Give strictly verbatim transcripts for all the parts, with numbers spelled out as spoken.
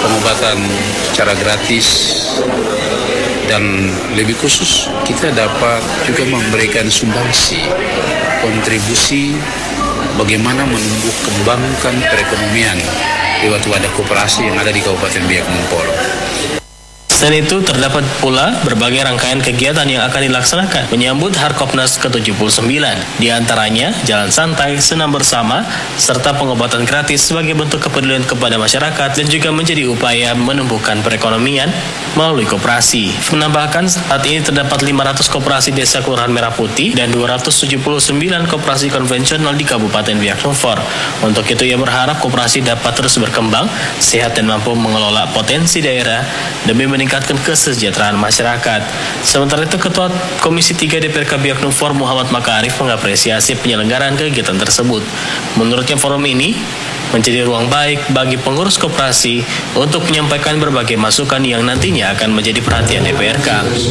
pengobatan secara gratis, dan lebih khusus kita dapat juga memberikan sumbangsi kontribusi bagaimana menumbuh kembangkan perekonomian lewat wadah koperasi yang ada di Kabupaten Biak Numfor. Selain itu, terdapat pula berbagai rangkaian kegiatan yang akan dilaksanakan menyambut Harkopnas ke tujuh puluh sembilan. Di antaranya, jalan santai, senam bersama, serta pengobatan gratis sebagai bentuk kepedulian kepada masyarakat dan juga menjadi upaya menumbuhkan perekonomian melalui koperasi. Menambahkan, saat ini terdapat lima ratus koperasi desa Kelurahan Merah Putih dan dua ratus tujuh puluh sembilan koperasi konvensional di Kabupaten Biak Numfor. Untuk itu, ia berharap koperasi dapat terus berkembang, sehat dan mampu mengelola potensi daerah demi meningkatkan meningkatkan kesejahteraan masyarakat. Sementara itu, Ketua Komisi tiga D P R K Biak Numfor Muhammad Makaarif mengapresiasi penyelenggaraan kegiatan tersebut. Menurutnya, forum ini menjadi ruang baik bagi pengurus koperasi untuk menyampaikan berbagai masukan yang nantinya akan menjadi perhatian D P R K.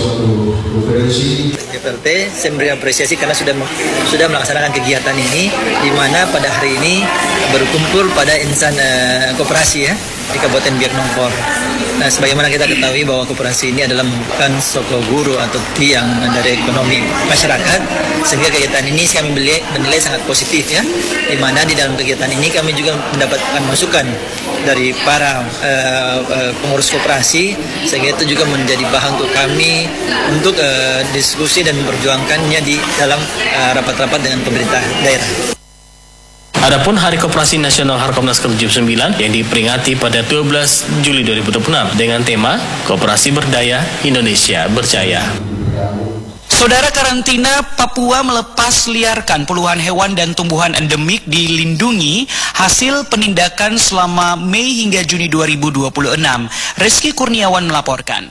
D P R T saya memberikan apresiasi karena sudah sudah melaksanakan kegiatan ini, di mana pada hari ini berkumpul pada insan uh, koperasi ya di Kabupaten Biak Numfor. Nah, sebagaimana kita ketahui bahwa koperasi ini adalah bukan soko guru atau tiang dari ekonomi masyarakat, sehingga kegiatan ini kami menilai, menilai sangat positif ya, di mana di dalam kegiatan ini kami juga mendapatkan masukan dari para uh, uh, pengurus koperasi, sehingga itu juga menjadi bahan untuk kami untuk uh, diskusi dan memperjuangkannya di dalam uh, rapat-rapat dengan pemerintah daerah. Adapun Hari Koperasi Nasional Harkopnas ke tujuh puluh sembilan yang diperingati pada dua belas Juli dua ribu dua puluh enam dengan tema Koperasi Berdaya Indonesia Berjaya. Saudara, karantina Papua melepas liarkan puluhan hewan dan tumbuhan endemik dilindungi hasil penindakan selama Mei hingga Juni dua ribu dua puluh enam. Reski Kurniawan melaporkan.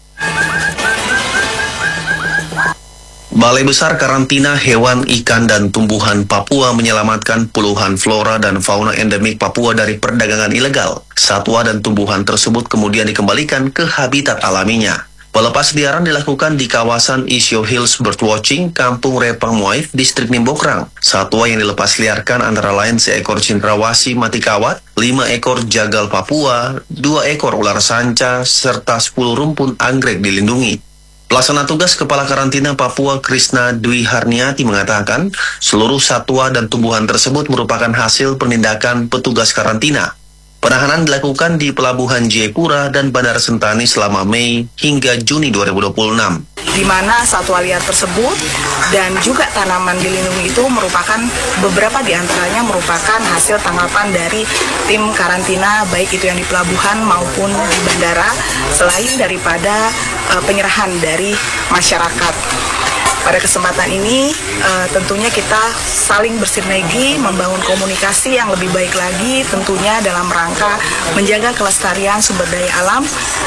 Balai Besar Karantina Hewan, Ikan, dan Tumbuhan Papua menyelamatkan puluhan flora dan fauna endemik Papua dari perdagangan ilegal. Satwa dan tumbuhan tersebut kemudian dikembalikan ke habitat alaminya. Pelepas liaran dilakukan di kawasan Isyo Hills Birdwatching, Kampung Repang Muaif, Distrik Nimbokrang. Satwa yang dilepas liarkan antara lain seekor cendrawasih mati kawat, lima ekor jagal Papua, dua ekor ular sanca, serta sepuluh rumpun anggrek dilindungi. Pelaksana tugas Kepala Karantina Papua Krisna Dwi Harniati mengatakan seluruh satwa dan tumbuhan tersebut merupakan hasil penindakan petugas karantina. Penahanan dilakukan di Pelabuhan Jayapura dan Bandara Sentani selama Mei hingga Juni dua ribu dua puluh enam. Di mana satwa liar tersebut dan juga tanaman dilindungi itu merupakan beberapa di antaranya merupakan hasil tanggapan dari tim karantina, baik itu yang di pelabuhan maupun di bandara, selain daripada uh, penyerahan dari masyarakat. Pada kesempatan ini uh, tentunya kita saling bersinergi membangun komunikasi yang lebih baik lagi, tentunya dalam rangka menjaga kelestarian sumber daya alam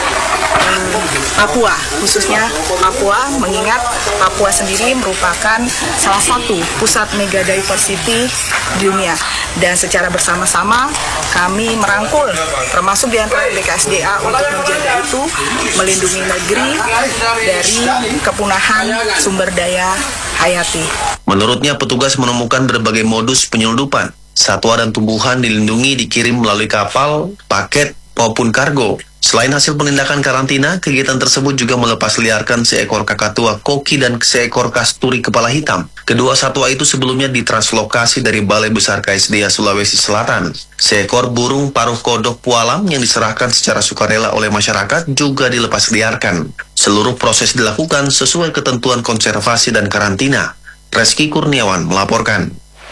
uh, Papua, khususnya Papua, mengingat Papua sendiri merupakan salah satu pusat mega diversity di dunia, dan secara bersama-sama kami merangkul termasuk di antara B K S D A untuk menjaga itu, melindungi negeri dari kepunahan sumber daya hayati. Menurutnya, petugas menemukan berbagai modus penyelundupan. Satwa dan tumbuhan dilindungi dikirim melalui kapal, paket, maupun kargo. Selain hasil penindakan karantina, kegiatan tersebut juga melepas liarkan seekor kakatua koki dan seekor kasturi kepala hitam. Kedua satwa itu sebelumnya ditranslokasi dari Balai Besar K S D A Sulawesi Selatan. Seekor burung paruh kodok pualam yang diserahkan secara sukarela oleh masyarakat juga dilepas liarkan. Seluruh proses dilakukan sesuai ketentuan konservasi dan karantina. Reski Kurniawan melaporkan.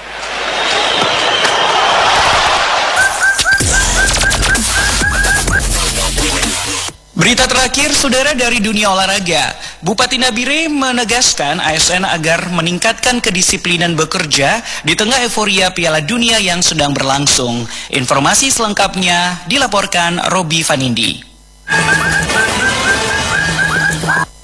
Berita terakhir, saudara, dari dunia olahraga. Bupati Nabire menegaskan A S N agar meningkatkan kedisiplinan bekerja di tengah euforia Piala Dunia yang sedang berlangsung. Informasi selengkapnya dilaporkan Robi Vanindi.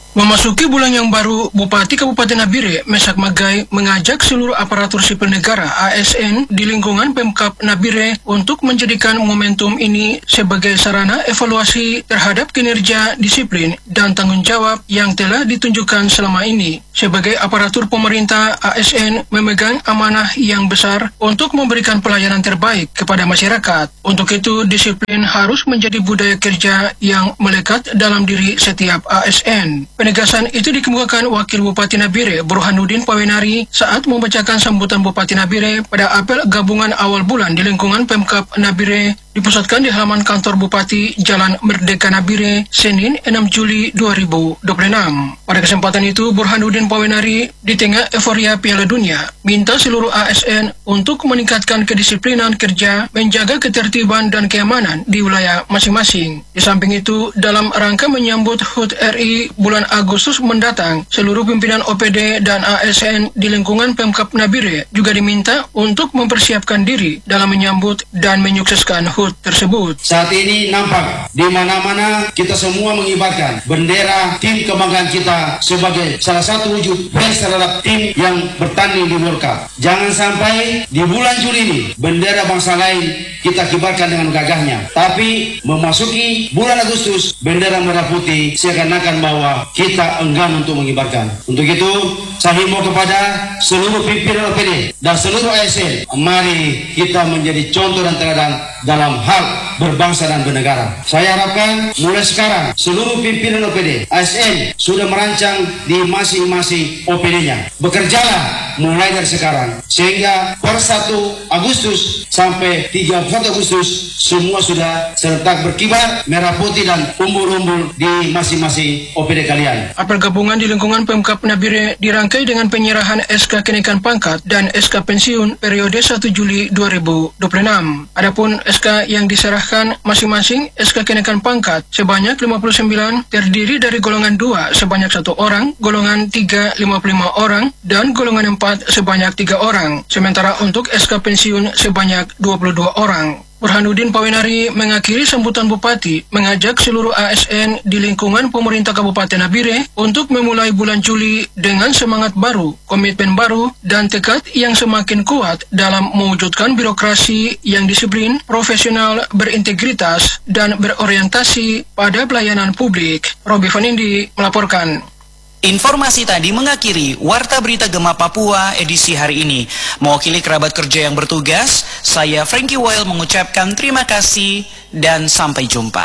Memasuki bulan yang baru, Bupati Kabupaten Nabire, Mesak Magai, mengajak seluruh aparatur sipil negara A S N di lingkungan Pemkab Nabire untuk menjadikan momentum ini sebagai sarana evaluasi terhadap kinerja, disiplin, dan tanggung jawab yang telah ditunjukkan selama ini. Sebagai aparatur pemerintah, A S N memegang amanah yang besar untuk memberikan pelayanan terbaik kepada masyarakat. Untuk itu, disiplin harus menjadi budaya kerja yang melekat dalam diri setiap A S N. Penegasan itu dikemukakan Wakil Bupati Nabire, Burhanuddin Pawenari, saat membacakan sambutan Bupati Nabire pada apel gabungan awal bulan di lingkungan Pemkab Nabire, dipusatkan di halaman kantor Bupati Jalan Merdeka Nabire, Senin enam Juli dua ribu dua puluh enam. Pada kesempatan itu, Burhanuddin Pawenari, di tengah euforia Piala Dunia, minta seluruh A S N untuk meningkatkan kedisiplinan kerja, menjaga ketertiban dan keamanan di wilayah masing-masing. Di samping itu, dalam rangka menyambut H U T R I bulan Agustus mendatang, seluruh pimpinan O P D dan A S N di lingkungan Pemkab Nabire juga diminta untuk mempersiapkan diri dalam menyambut dan menyukseskan H U T tersebut. Saat ini nampak di mana-mana kita semua mengibarkan bendera tim kebanggaan kita sebagai salah satu wujud fans terhadap tim yang bertanding di World Cup. Jangan sampai di bulan Juli ini bendera bangsa lain kita kibarkan dengan gagahnya, tapi memasuki bulan Agustus bendera merah putih seakan-akan bahwa kita enggan untuk mengibarkan. Untuk itu, saya himbau kepada seluruh pimpinan O P D dan seluruh A S N, mari kita menjadi contoh dan teladan dalam hal berbangsa dan bernegara. Saya harapkan mulai sekarang seluruh pimpinan O P D, A S N sudah merancang di masing-masing O P D-nya. Bekerjalah mulai dari sekarang sehingga per satu Agustus sampai tiga puluh satu Agustus semua sudah serentak berkibar merah putih dan umbul-umbul di masing-masing O P D kalian. Apel gabungan di lingkungan Pemkab Nabire dirangkai dengan penyerahan S K kenaikan pangkat dan S K pensiun periode satu Juli dua ribu dua puluh enam. Adapun S K yang diserahkan masing-masing S K kenaikan pangkat sebanyak lima puluh sembilan terdiri dari golongan dua sebanyak satu orang, golongan tiga lima puluh lima orang, dan golongan empat sebanyak tiga orang. Sementara untuk S K pensiun sebanyak dua puluh dua orang. Burhanuddin Pawenari mengakhiri sambutan Bupati mengajak seluruh A S N di lingkungan pemerintah Kabupaten Nabire untuk memulai bulan Juli dengan semangat baru, komitmen baru, dan tekad yang semakin kuat dalam mewujudkan birokrasi yang disiplin, profesional, berintegritas, dan berorientasi pada pelayanan publik. Robi Vanindi melaporkan. Informasi tadi mengakhiri Warta Berita Gema Papua edisi hari ini. Mewakili kerabat kerja yang bertugas, saya Frankie Weil mengucapkan terima kasih dan sampai jumpa.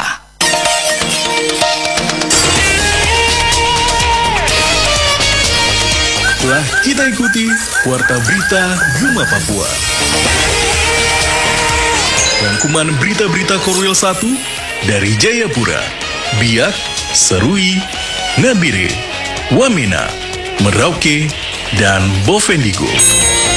Telah kita ikuti Warta Berita Gema Papua. Rangkuman berita-berita Korwil satu dari Jayapura, Biak, Serui, Nabire, Wamena, Merauke, dan Bovendigul.